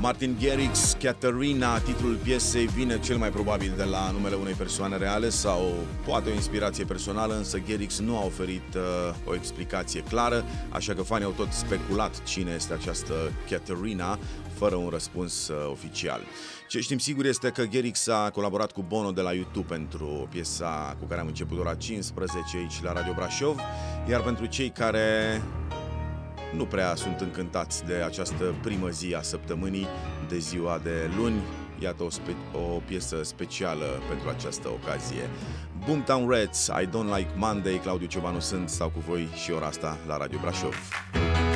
Martin Garrix, Caterina, titlul piesei vine cel mai probabil de la numele unei persoane reale sau poate o inspirație personală, însă Garrix nu a oferit o explicație clară, așa că fanii au tot speculat cine este această Caterina, fără un răspuns oficial. Ce știm sigur este că Garrix a colaborat cu Bono de la YouTube pentru piesa cu care am început ora 15 aici la Radio Brașov, iar pentru cei care nu prea sunt încântați de această primă zi a săptămânii, de ziua de luni, iată o piesă specială pentru această ocazie. Boomtown Rats, I Don't Like Monday, Claudiu Ciobanu sunt, stau cu voi și ora asta la Radio Brașov.